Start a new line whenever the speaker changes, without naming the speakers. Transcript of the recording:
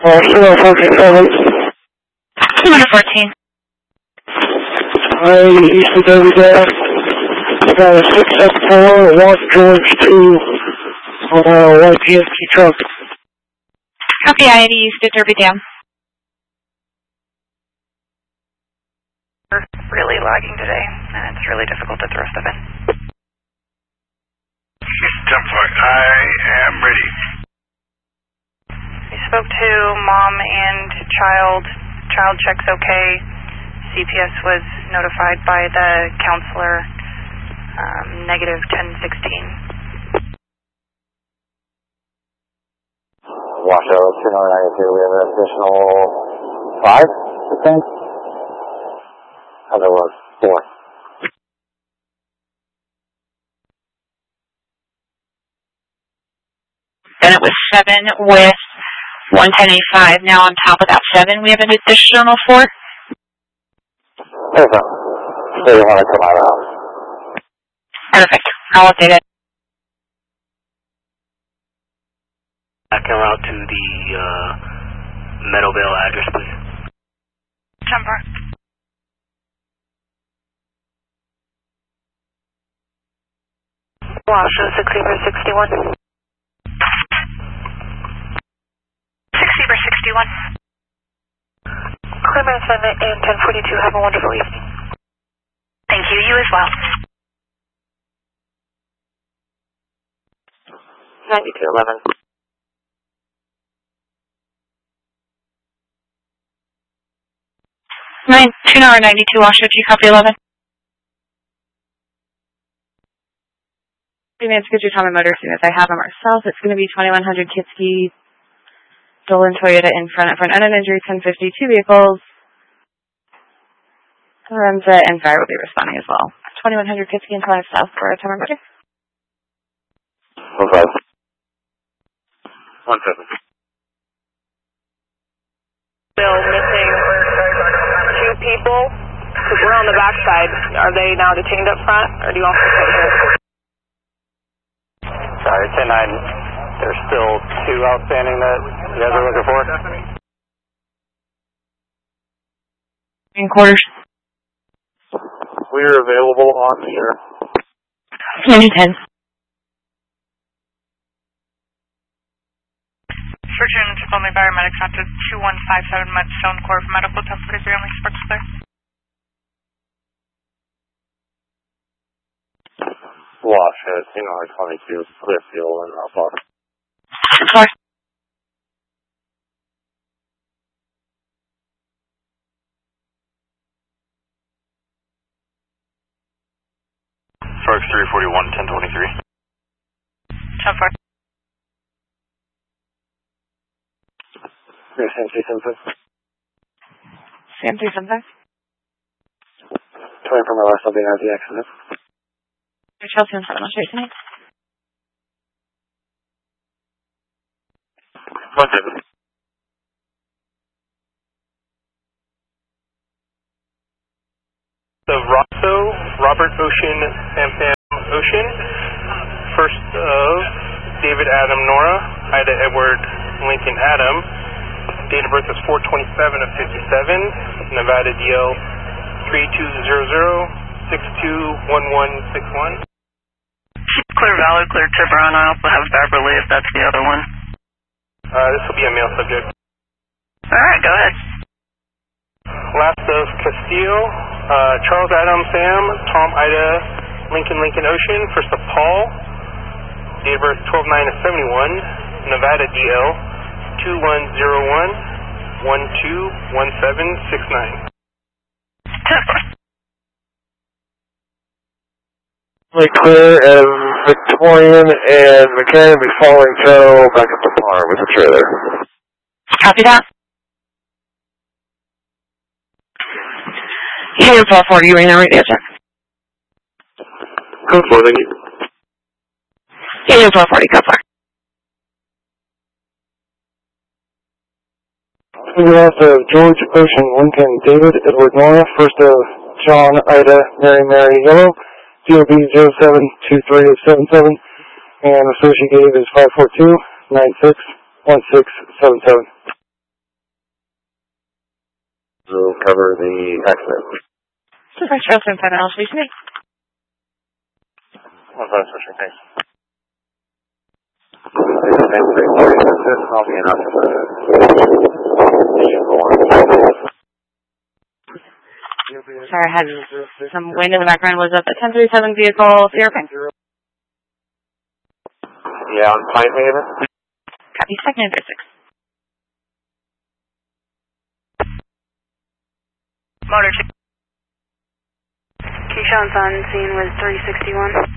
047.
214.
Hi, East of Derby Dam. Got a 674, 1 George 2 on a white PSP truck.
Copy, I-80 East of Derby Dam.
We're really lagging today, and it's really difficult to throw stuff in.
10-4, I am ready.
We spoke to mom and child. Child checks okay. CPS was notified by the counselor, negative 1016.
Washoe 292, we have an additional 5, I think. Other was 4.
Then it was 7 with 11085. Now on top of that 7, we have an additional 4.
There's a 31 to my house.
Perfect. I'll update it.
Back en route to the Meadowvale address, please.
10-4. Washoe 60/61. 60/61. Clearman Senate and 1042. Have a wonderful evening. Thank you. You as well.
9211.
Two hour 92 Washoe G, copy 11. It's good your Tommy Motor as soon as I have them ourselves. It's going to be 2100 Kitsky, Dolan Toyota in front for an unknown injury, 1050, 2 vehicles. Lorenza and Fire will be responding as well. 2100 Kitsky and 5 south for a Tommy Motor.
15. 17.
Still missing 2 people because we're on the backside. Are they now detained up front, or do you want us to stay here?
Sorry, 10-9. There's still 2 outstanding that you guys are looking for?
In quarters.
We're available on here.
9010.
Search units only paramedics out to 2157 Mudstone Corp. Medical test 43 only experts there.
Washoe 22, Clearfield and Alpha.
Sorry.
Sparks 341, 1023.
10-4.
Here's Sam 375.
Sam 375.
20 from my last, I'll be out of the accident.
Chelsea on 7, I'll show you tonight.
17.
The Rosso, Robert Ocean, Sam Ocean. First of David Adam Nora, Ida Edward Lincoln Adam. Date of birth is 4/27/57. Nevada DL 3200-621161.
Clear Valley, Clear Tiburon. I also have Beverly if that's the other one.
This will be a male subject.
Alright, go ahead.
Last of Castillo, Charles Adam Sam, Tom Ida Lincoln Ocean. First of Paul, date of birth 12/9/71, Nevada DL 2101-121769.
Clear and Victorian and McCann will be following tow back up the farm with the trailer.
Copy that. Here's 1240 right now, right there, check.
Go for it.
Here's 1240, go for it.
We have George Ocean Lincoln David Edward Nora, first of John Ida Mary Yellow, DOB 072377, and associate gave is 542-961677.
cover the accident.
First Charles 7 Elevation 8.
1-5 switching, thanks. I'll be in
Sorry, I had some wind in the background. Was up at 1037 vehicle, Sierra Pine.
Yeah, on Pine Haven.
Copy, second and 36.
Motor 2. Keyshawn's on scene with 361.